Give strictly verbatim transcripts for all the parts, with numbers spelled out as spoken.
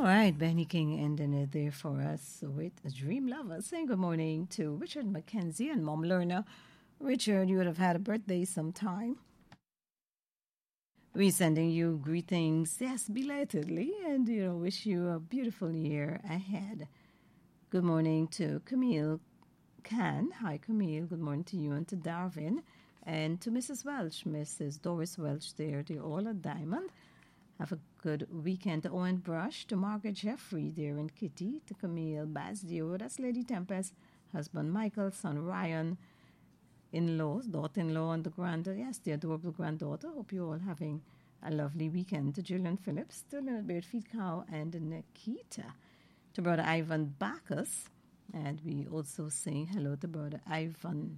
All right, Benny King ending it there for us with Dream Lover. Saying good morning to Richard McKenzie and Mom Lerner. Richard, you would have had a birthday sometime. We're sending you greetings, yes, belatedly, and you know, wish you a beautiful year ahead. Good morning to Camille Khan. Hi, Camille. Good morning to you and to Darwin. And to Missus Welch, Missus Doris Welch there. They're all at Diamond. Have a good weekend to Owen Brush, to Margaret Jeffrey there and Kitty, to Camille Bazdio, that's Lady Tempest, husband Michael, son Ryan, in-laws, daughter-in-law, and the granddaughter, yes, the adorable granddaughter. Hope you're all having a lovely weekend. To Julian Phillips, to Leonard Beardfeet Cow, and Nikita. To Brother Ivan Bacchus, and we also saying hello to Brother Ivan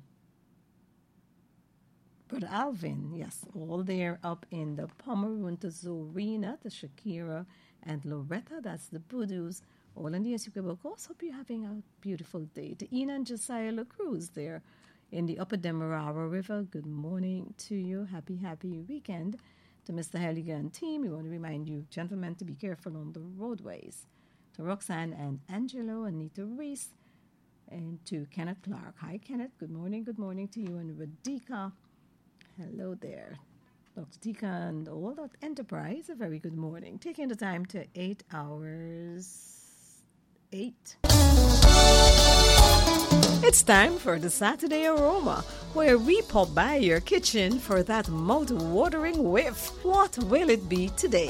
Brother Alvin, yes, all there up in the Pomeroon, to Zorina, to Shakira, and Loretta, that's the Boodoos, all in the Essequibo Coast. Hope you're having a beautiful day. To Ina and Josiah LaCruz there in the Upper Demerara River, good morning to you. Happy, happy weekend. To Mister Helligan and team, we want to remind you, gentlemen, to be careful on the roadways. To Roxanne and Angelo, Anita Reese, and to Kenneth Clark. Hi, Kenneth. Good morning, good morning to you. And Radhika. Hello there, Doctor Tika and all that Enterprise. A very good morning. Taking the time to eight hours, eight. It's time for the Saturday Aroma, where we pop by your kitchen for that mouth-watering whiff. What will it be today?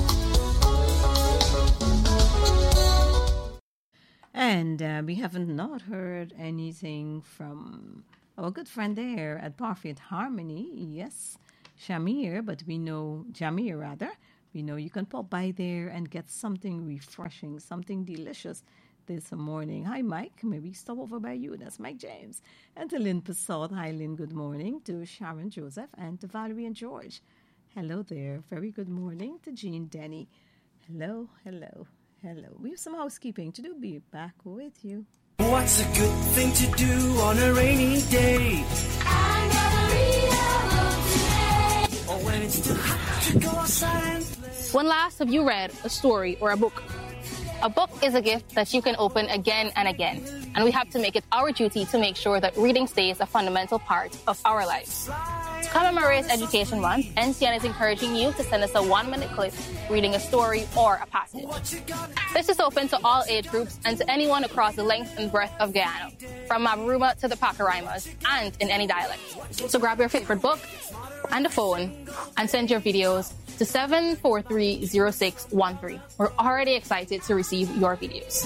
And uh, we haven't not heard anything from our good friend there at Parfait Harmony, yes, Shamir, but we know, Jamir rather, we know you can pop by there and get something refreshing, something delicious this morning. Hi, Mike, maybe stop over by you, that's Mike James. And to Lynn Passot, hi Lynn, good morning. To Sharon Joseph and to Valerie and George, hello there, very good morning. To Jean Denny, hello, hello, hello. We have some housekeeping to do, be back with you. What's a good thing to do on a rainy day? I'm gonna read a book today. Or when it's too hot to go outside and play. When last have you read a story or a book? A book is a gift that you can open again and again, and we have to make it our duty to make sure that reading stays a fundamental part of our lives. To commemorate Education Month, N C N is encouraging you to send us a one-minute clip reading a story or a passage. This is open to all age groups and to anyone across the length and breadth of Guyana, from Mabaruma to the Pacaraimas, and in any dialect. So grab your favorite book and a phone and send your videos to seven four three zero six one three. We're already excited to receive your videos.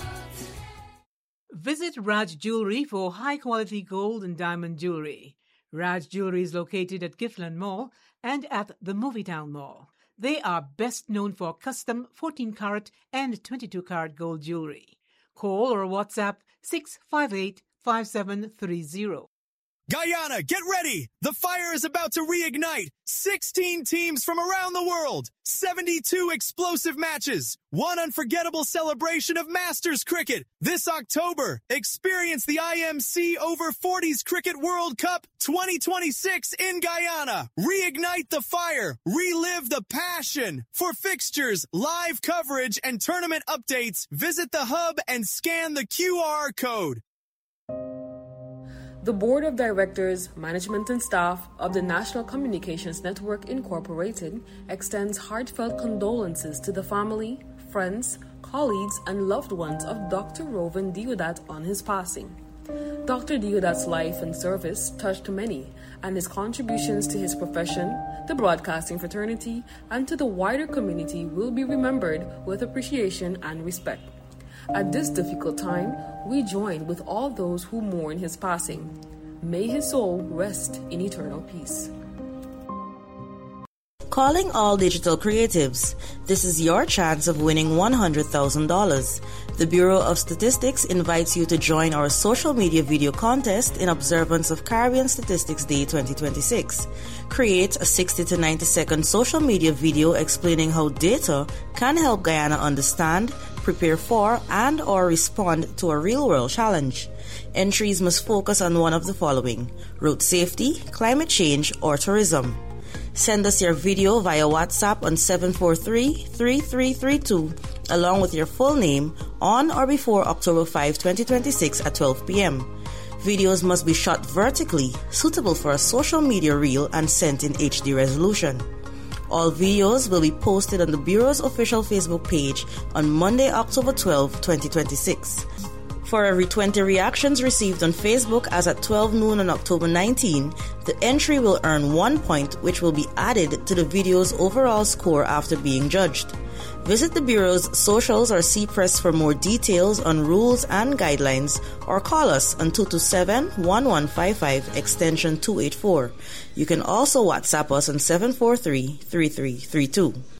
Visit Raj Jewelry for high-quality gold and diamond jewelry. Raj Jewelry is located at Giffland Mall and at the Movietown Mall. They are best known for custom fourteen karat and twenty-two karat gold jewelry. Call or WhatsApp six five eight, five seven three zero. Guyana, get ready! The fire is about to reignite! sixteen teams from around the world! seventy-two explosive matches! One unforgettable celebration of Masters cricket! This October, experience the I M C Over forties Cricket World Cup twenty twenty-six in Guyana! Reignite the fire! Relive the passion! For fixtures, live coverage, and tournament updates, visit the hub and scan the Q R code. The Board of Directors, Management and Staff of the National Communications Network Incorporated extends heartfelt condolences to the family, friends, colleagues, and loved ones of Doctor Rovan Deodat on his passing. Doctor Deodat's life and service touched many, and his contributions to his profession, the broadcasting fraternity, and to the wider community will be remembered with appreciation and respect. At this difficult time, we join with all those who mourn his passing. May his soul rest in eternal peace. Calling all digital creatives. This is your chance of winning one hundred thousand dollars. The Bureau of Statistics invites you to join our social media video contest in observance of Caribbean Statistics Day twenty twenty-six. Create a sixty to ninety second social media video explaining how data can help Guyana understand, prepare for, and or respond to a real-world challenge. Entries must focus on one of the following: road safety, climate change, or tourism. Send us your video via WhatsApp on seven four three, three three three two along with your full name, on or before October fifth, twenty twenty-six at twelve p.m. Videos must be shot vertically, suitable for a social media reel and sent in H D resolution. All videos will be posted on the Bureau's official Facebook page on Monday, October twelfth, twenty twenty-six. For every twenty reactions received on Facebook as at twelve noon on October nineteenth, the entry will earn one point, which will be added to the video's overall score after being judged. Visit the Bureau's socials or see press for more details on rules and guidelines, or call us on two two seven, one one five five extension two eight four. You can also WhatsApp us on seven four three, three three three two.